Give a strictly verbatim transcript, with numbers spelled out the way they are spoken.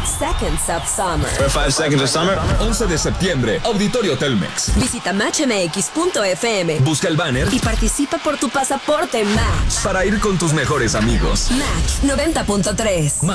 Seconds of Summer. Five Seconds of Summer. once de septiembre, Auditorio Telmex. Visita match m x punto f m. Busca el banner y participa por tu pasaporte Match. para ir con tus mejores amigos. Match noventa punto tres.